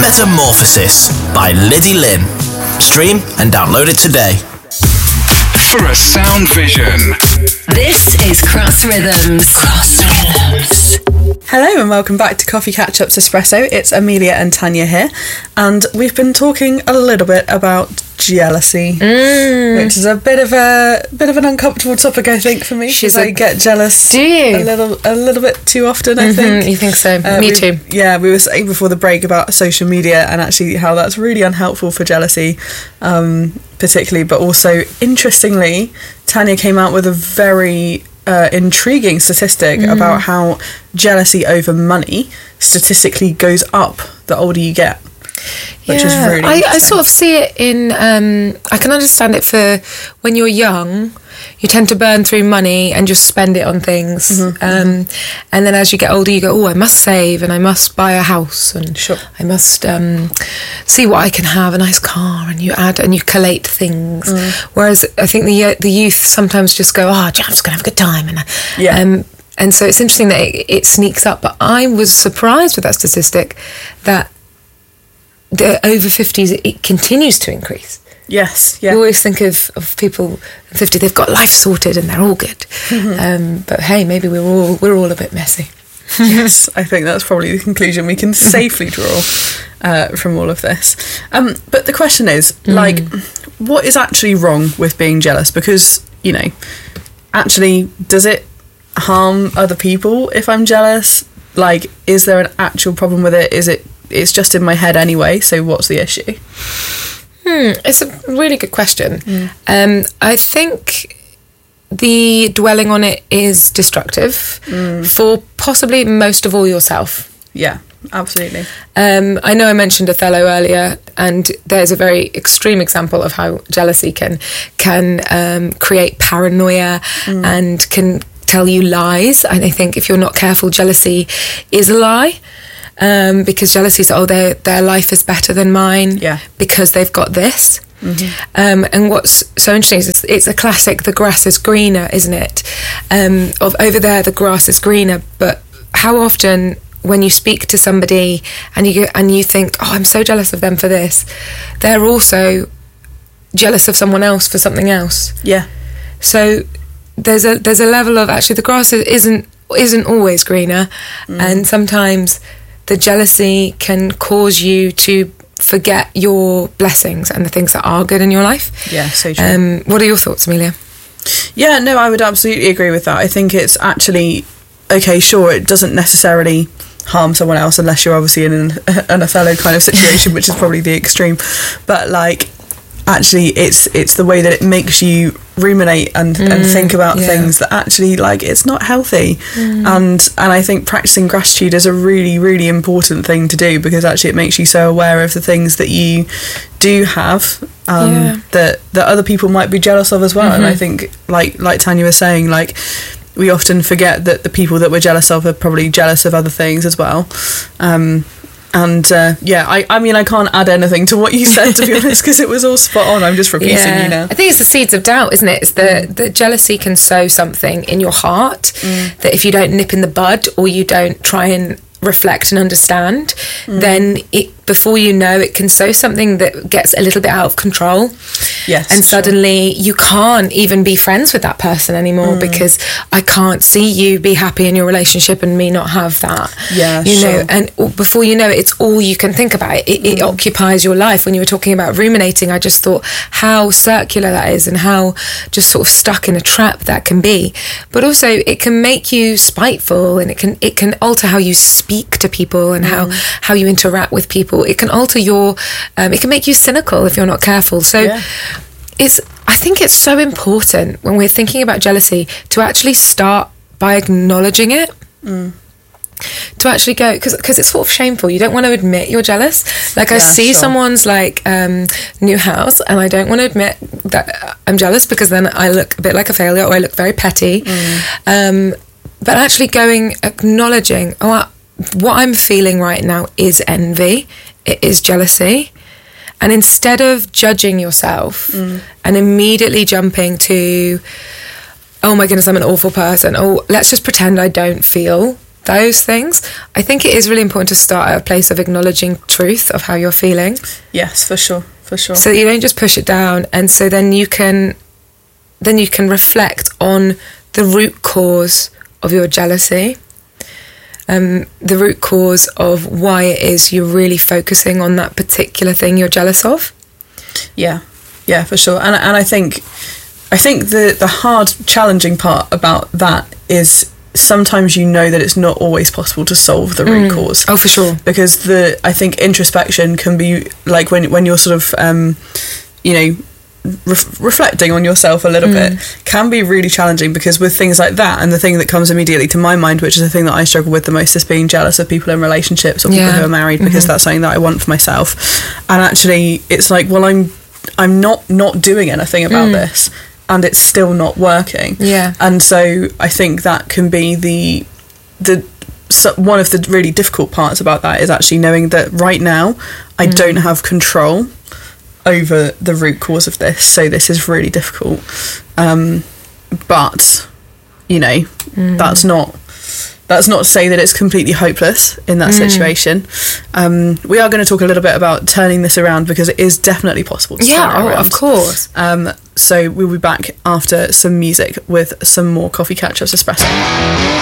Metamorphosis by Liddy Lim. Stream and download it today. For a sound vision. This is Cross Rhythms. Cross Rhythms. Hello and welcome back to Coffee Catch-Ups Espresso. It's Amelia and Tanya here, and we've been talking a little bit about jealousy, which is a bit of an uncomfortable topic, I think, for me. Because I get jealous. Do you? A little bit too often, I think. You think so? Me too. Yeah, we were saying before the break about social media and actually how that's really unhelpful for jealousy, particularly, but also, interestingly, Tanya came out with a very intriguing statistic about how jealousy over money statistically goes up the older you get, which is really I sort of see it in I can understand it for when you're young. You tend to burn through money and just spend it on things, and then as you get older you go, oh, I must save and I must buy a house and I must see what I can have, a nice car, and you add and you collate things, whereas I think the youth sometimes just go, I'm just gonna have a good time, and so it's interesting that it sneaks up. But I was surprised with that statistic that the over 50s it continues to increase. Yes, yeah. You always think of people 50, they've got life sorted and they're all good. But hey, maybe we're all a bit messy. Yes, I think that's probably the conclusion we can safely draw from all of this. But the question is, what is actually wrong with being jealous? Because, actually, does it harm other people if I'm jealous? Is there an actual problem with it? It's just in my head anyway, so what's the issue? It's a really good question. I think the dwelling on it is destructive for possibly most of all yourself. Yeah, absolutely. I know I mentioned Othello earlier, and there's a very extreme example of how jealousy can create paranoia and can tell you lies. And I think if you're not careful, jealousy is a lie. Because jealousy is, their life is better than mine because they've got this. And what's so interesting is it's a classic, the grass is greener, isn't it? Of over there, the grass is greener. But how often when you speak to somebody and you think, I'm so jealous of them for this, they're also jealous of someone else for something else. Yeah. So there's a level of, actually the grass isn't always greener, and sometimes the jealousy can cause you to forget your blessings and the things that are good in your life. Yeah, so true. What are your thoughts, Amelia? Yeah, no, I would absolutely agree with that. I think it's actually, okay, sure, it doesn't necessarily harm someone else unless you're obviously in an Othello kind of situation, which is probably the extreme. But, actually, it's the way that it makes you ruminate and think about things that actually, it's not healthy. And I think practicing gratitude is a really, really important thing to do, because actually it makes you so aware of the things that you do have that other people might be jealous of as well. And I think, like Tanya was saying, we often forget that the people that we're jealous of are probably jealous of other things as well. I mean, I can't add anything to what you said, to be honest, because it was all spot on. I'm just repeating you now. I think it's the seeds of doubt, isn't it? It's the jealousy can sow something in your heart that if you don't nip in the bud, or you don't try and reflect and understand, then before you know, it can sow something that gets a little bit out of control. Yes, and suddenly you can't even be friends with that person anymore because I can't see you be happy in your relationship and me not have that. Yeah, you know, and before you know it, it's all you can think about. It occupies your life. When you were talking about ruminating, I just thought how circular that is and how just sort of stuck in a trap that can be. But also it can make you spiteful, and it can alter how you speak to people and how you interact with people. It can alter your it can make you cynical if you're not careful. So I think it's so important when we're thinking about jealousy to actually start by acknowledging it. To actually go, because it's sort of shameful. You don't want to admit you're jealous. I see someone's new house, and I don't want to admit that I'm jealous, because then I look a bit like a failure, or I look very petty. But actually acknowledging, what I'm feeling right now is envy, it is jealousy. And instead of judging yourself and immediately jumping to, oh my goodness, I'm an awful person, let's just pretend I don't feel those things, I think it is really important to start at a place of acknowledging truth of how you're feeling. Yes, for sure. So that you don't just push it down, and so then you can reflect on the root cause of your jealousy, the root cause of why it is you're really focusing on that particular thing you're jealous of. Yeah, for sure. And I think the hard, challenging part about that is sometimes you know that it's not always possible to solve the root cause. Oh, for sure. Because I think introspection can be like when you're sort of, reflecting on yourself a little bit can be really challenging, because with things like that, and the thing that comes immediately to my mind, which is the thing that I struggle with the most, is being jealous of people in relationships or people who are married, because that's something that I want for myself. And actually it's like, well, I'm not doing anything about this, and it's still not working. Yeah. And so I think that can be one of the really difficult parts about that, is actually knowing that right now I don't have control over the root cause of this, so this is really difficult. But that's not to say that it's completely hopeless in that situation. We are going to talk a little bit about turning this around, because it is definitely possible to turn it around. Of course. So we'll be back after some music with some more Coffee Catch-Ups Espresso.